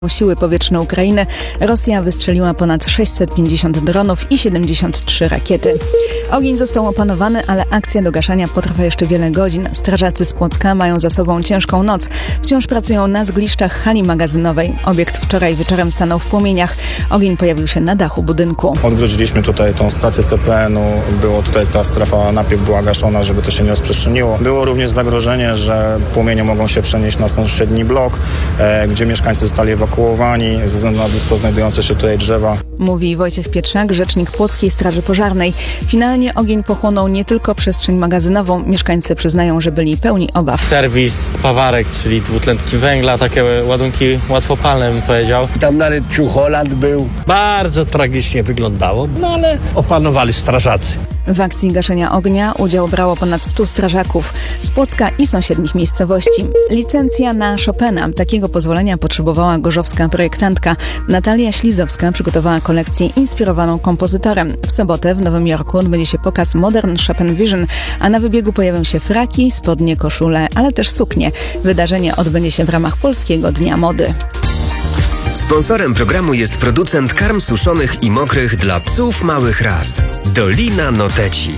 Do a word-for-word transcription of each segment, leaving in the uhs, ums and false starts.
Siły powietrzne Ukrainy Rosja wystrzeliła ponad sześćset pięćdziesiąt dronów i siedemdziesiąt trzy rakiety. Ogień został opanowany, ale akcja do gaszenia potrwa jeszcze wiele godzin. Strażacy z Płocka mają za sobą ciężką noc. Wciąż pracują na zgliszczach hali magazynowej. Obiekt wczoraj wieczorem stanął w płomieniach. Ogień pojawił się na dachu budynku. Odgrodziliśmy tutaj tą stację C P N u. Było tutaj ta strefa najpierw była gaszona, żeby to się nie rozprzestrzeniło. Było również zagrożenie, że płomienie mogą się przenieść na sąsiedni blok, e, gdzie mieszkańcy zostali ewakuowani ze względu na blisko znajdujące się tutaj drzewa. Mówi Wojciech Pietrzak, rzecznik Płockiej Straży Pożarnej. Finalnie ogień pochłonął nie tylko przestrzeń magazynową. Mieszkańcy przyznają, że byli pełni obaw. Serwis spawarek, czyli dwutlenki węgla, takie ładunki łatwopalne bym powiedział. Tam nawet Czucholand był. Bardzo tragicznie wyglądało, no ale opanowali strażacy. W akcji gaszenia ognia udział brało ponad stu strażaków z Płocka i sąsiednich miejscowości. Licencja na Chopina. Takiego pozwolenia potrzebowała gorzowska projektantka. Natalia Ślizowska przygotowała kolekcję inspirowaną kompozytorem. W sobotę w Nowym Jorku odbędzie się pokaz Modern Chopin Vision, a na wybiegu pojawią się fraki, spodnie, koszule, ale też suknie. Wydarzenie odbędzie się w ramach Polskiego Dnia Mody. Sponsorem programu jest producent karm suszonych i mokrych dla psów małych ras. Dolina Noteci.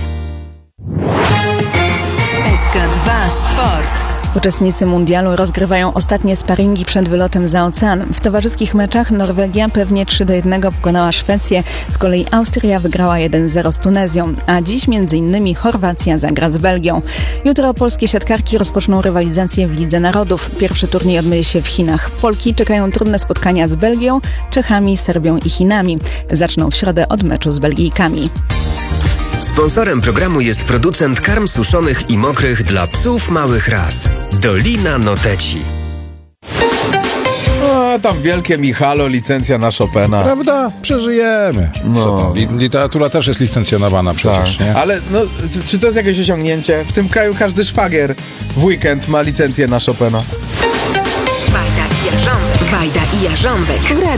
S K dwa Sport. Uczestnicy mundialu rozgrywają ostatnie sparingi przed wylotem za ocean. W towarzyskich meczach Norwegia pewnie trzy do jednego pokonała Szwecję, z kolei Austria wygrała jeden zero z Tunezją, a dziś między innymi Chorwacja zagra z Belgią. Jutro polskie siatkarki rozpoczną rywalizację w Lidze Narodów. Pierwszy turniej odbędzie się w Chinach. Polki czekają trudne spotkania z Belgią, Czechami, Serbią i Chinami. Zaczną w środę od meczu z Belgijkami. Sponsorem programu jest producent karm suszonych i mokrych dla psów małych ras. Dolina Noteci. A tam wielkie Michalo, licencja na Chopina. Prawda? Przeżyjemy. No. Co tam? Li- literatura też jest licencjonowana przecież, Tak. nie? Ale no, czy to jest jakieś osiągnięcie? W tym kraju każdy szwagier w weekend ma licencję na Chopina. Wajda i Jarząbek. Wajda i Jarząbek.